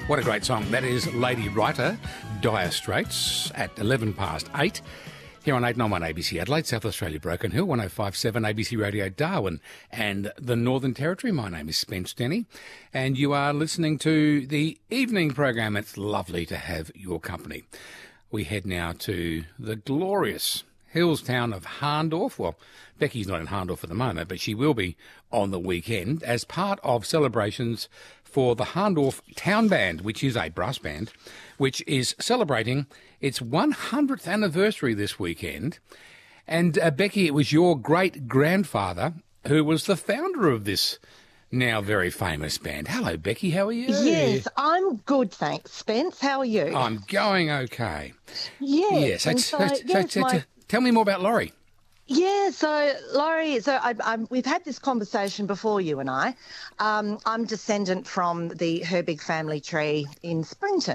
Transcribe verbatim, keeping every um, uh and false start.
What a great song. That is Lady Writer, Dire Straits, at eleven past eight. Here on eight ninety-one A B C Adelaide, South Australia, Broken Hill, one oh five point seven A B C Radio Darwin and the Northern Territory. My name is Spence Denny, and you are listening to the evening program. It's lovely to have your company. We head now to the glorious hills town of Hahndorf. Well, Becky's not in Hahndorf at the moment, but she will be on the weekend as part of celebrations for the Hahndorf Town Band, which is a brass band, which is celebrating its one hundredth anniversary this weekend. And uh, Becky, it was your great-grandfather who was the founder of this now very famous band. Hello, Becky, how are you? Yes, I'm good, thanks, Spence. How are you? I'm going okay. Yes. Yes, and so, so, so, yes, so, my- so, tell me more about Laurie. Yeah, so Laurie, so I, I, we've had this conversation before, you and I. Um, I'm descendant from the Herbig family tree in Springton.